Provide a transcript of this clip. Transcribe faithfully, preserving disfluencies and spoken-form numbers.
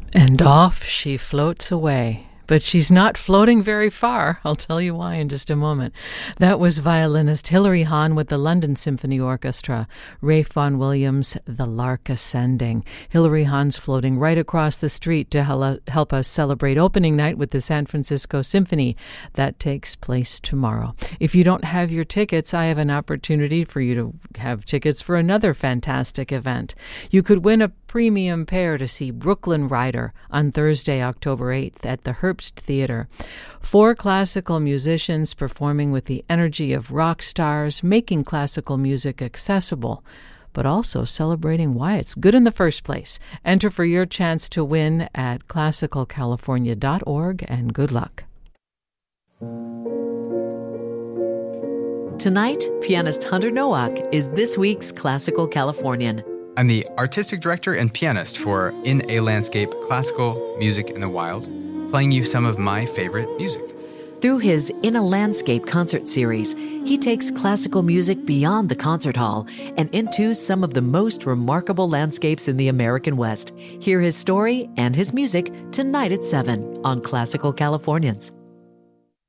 And off she floats away. But she's not floating very far. I'll tell you why in just a moment. That was violinist Hilary Hahn with the London Symphony Orchestra. Ralph Vaughan Williams, The Lark Ascending. Hilary Hahn's floating right across the street to hel- help us celebrate opening night with the San Francisco Symphony. That takes place tomorrow. If you don't have your tickets, I have an opportunity for you to have tickets for another fantastic event. You could win a premium pair to see Brooklyn Rider on Thursday, October eighth at the Herbst Theater. Four classical musicians performing with the energy of rock stars, making classical music accessible, but also celebrating why it's good in the first place. Enter for your chance to win at classical california dot org, and good luck. Tonight, pianist Hunter Nowak is this week's Classical Californian. I'm the artistic director and pianist for In a Landscape, Classical Music in the Wild, playing you some of my favorite music. Through his In a Landscape concert series, he takes classical music beyond the concert hall and into some of the most remarkable landscapes in the American West. Hear his story and his music tonight at seven on Classical Californians.